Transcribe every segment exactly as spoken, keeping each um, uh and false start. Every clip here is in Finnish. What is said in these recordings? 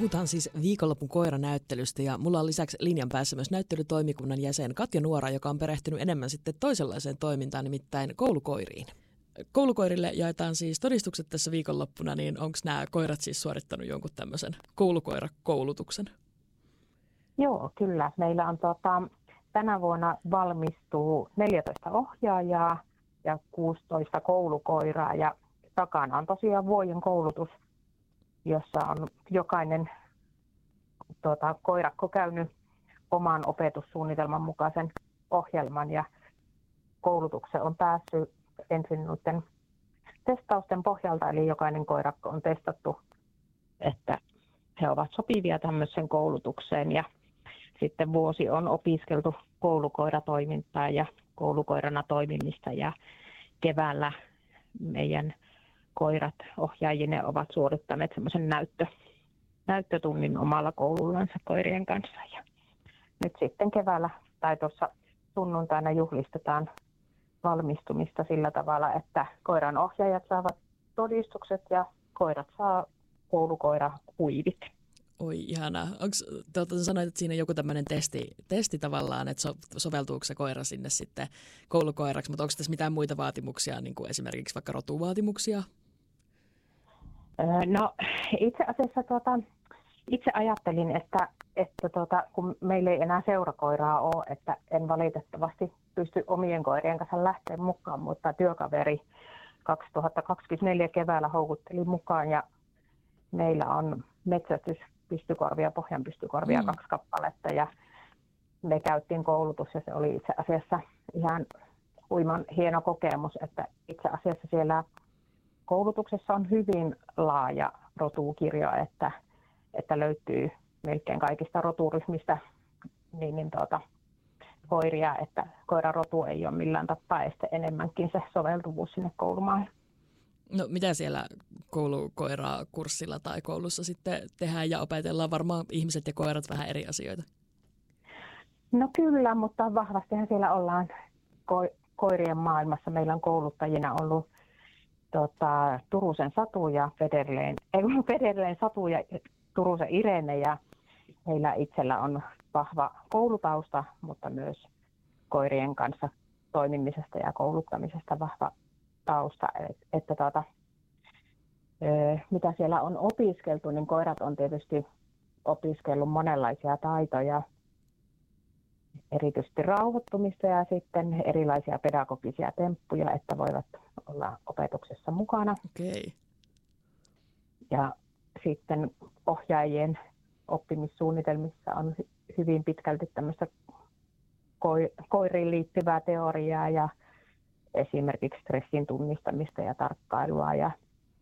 Puhutaan siis viikonlopun koiranäyttelystä ja mulla on lisäksi linjan päässä myös näyttelytoimikunnan jäsen Katja Nuora, joka on perehtynyt enemmän sitten toisenlaiseen toimintaan, nimittäin koulukoiriin. Koulukoirille jaetaan siis todistukset tässä viikonloppuna, niin onko nämä koirat siis suorittanut jonkun tämmöisen koulukoirakoulutuksen? Joo, kyllä. Meillä on tota, tänä vuonna valmistuu neljätoista ohjaajaa ja kuusitoista koulukoiraa ja takana on tosiaan vuoden koulutus, jossa on jokainen tuota, koirakko käynyt oman opetussuunnitelman mukaisen ohjelman ja koulutuksen on päässyt ensin noiden testausten pohjalta, eli jokainen koirakko on testattu, että he ovat sopivia tämmöiseen koulutukseen ja sitten vuosi on opiskeltu koulukoiratoimintaa ja koulukoirana toimimista ja keväällä meidän koirat ohjaajine ovat suorittaneet semmoisen näyttö, näyttötunnin omalla koulullansa koirien kanssa. Ja nyt sitten keväällä tai tuossa sunnuntaina juhlistetaan valmistumista sillä tavalla, että koiran ohjaajat saavat todistukset ja koirat saa koulukoirahuivit. Oi ihanaa. Onko, te sanoit, että siinä joku tämmöinen testi, testi tavallaan, että so, soveltuuko se koira sinne sitten koulukoiraksi, mutta onko tässä mitään muita vaatimuksia, niin kuin esimerkiksi vaikka rotuvaatimuksia? No itse asiassa tuota, itse ajattelin, että, että tuota, kun meillä ei enää seurakoiraa ole, että en valitettavasti pysty omien koirien kanssa lähteä mukaan, mutta työkaveri kaksituhattakaksikymmentäneljä keväällä houkutteli mukaan ja meillä on metsästyspystykorvia, pohjanpystykorvia mm. kaksi kappaletta ja me käytiin koulutus ja se oli itse asiassa ihan huiman hieno kokemus, että itse asiassa siellä koulutuksessa on hyvin laaja rotukirjo, että, että löytyy melkein kaikista roturyhmistä niin, niin tuota, koiria, että koirarotu ei ole millään tapaa este enemmänkin se soveltuvuus sinne koulumaahan. No mitä siellä koulukoirakurssilla tai koulussa sitten tehdään ja opetellaan? Varmaan ihmiset ja koirat vähän eri asioita. No kyllä, mutta vahvastihan siellä ollaan ko- koirien maailmassa. Meillä on kouluttajina ollut tota, Turusen Satu ja Federleen, ei, Federleen Satu ja Turusen Irene ja heillä itsellä on vahva koulutausta, mutta myös koirien kanssa toimimisesta ja kouluttamisesta vahva tausta, että tuota, mitä siellä on opiskeltu, niin koirat on tietysti opiskellut monenlaisia taitoja, erityisesti rauhoittumista ja sitten erilaisia pedagogisia temppuja, että voivat olla opetuksessa mukana. Okay. Ja sitten ohjaajien oppimissuunnitelmissa on hyvin pitkälti tämmöistä koiriin liittyvää teoriaa ja esimerkiksi stressin tunnistamista ja tarkkailua ja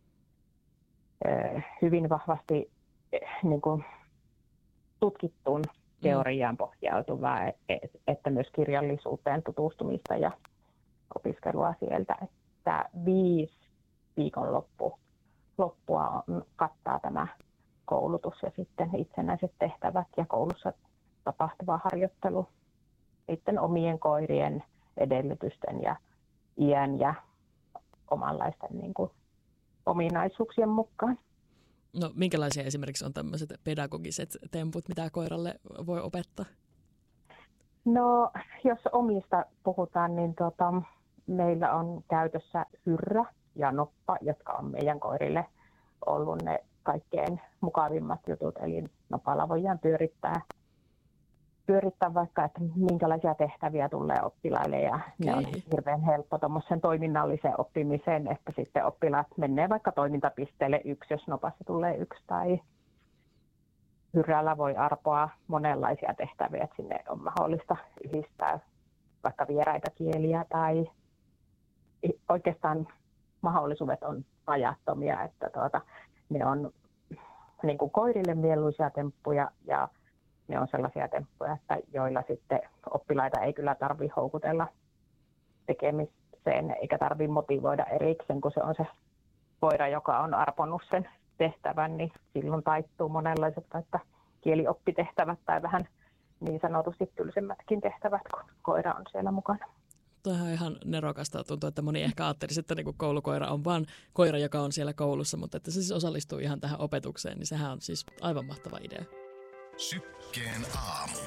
ö, hyvin vahvasti niin kuin tutkittuun teoriaan pohjautuvaa, et, että myös kirjallisuuteen tutustumista ja opiskelua sieltä. Että viisi viikonloppu loppua on, kattaa tämä koulutus ja sitten itsenäiset tehtävät ja koulussa tapahtuva harjoittelu sitten omien koirien edellytysten ja iän ja omanlaisten niin kuin, ominaisuuksien mukaan. No minkälaisia esimerkiksi on tämmöiset pedagogiset temput, mitä koiralle voi opettaa? No jos omista puhutaan, niin tota, meillä on käytössä hyrrä ja noppa, jotka on meidän koirille ollut ne kaikkein mukavimmat jutut. Eli nopalla voidaan pyörittää pyörittää vaikka, että minkälaisia tehtäviä tulee oppilaille ja okay. Ne on hirveän helppo tuommoisen toiminnalliseen oppimiseen, että sitten oppilaat menee vaikka toimintapisteelle yksi, jos nopassa tulee yksi tai hyrrällä voi arpoa monenlaisia tehtäviä, että sinne on mahdollista yhdistää vaikka vieraita kieliä tai oikeastaan mahdollisuudet on rajattomia, että tuota, ne on niin kuin koirille mieluisia temppuja ja ne on sellaisia temppuja, että joilla sitten oppilaita ei kyllä tarvitse houkutella tekemiseen, eikä tarvitse motivoida erikseen, kun se on se koira, joka on arponut sen tehtävän, niin silloin taittuu monenlaiset että kielioppitehtävät tai vähän niin sanotusti tylsemmätkin tehtävät, kun koira on siellä mukana. Toihan on ihan nerokasta. Tuntuu, että moni ehkä ajattelisi, että niinku koulukoira on vaan koira, joka on siellä koulussa, mutta että se siis osallistuu ihan tähän opetukseen, niin sehän on siis aivan mahtava idea. Sykkeen aamu.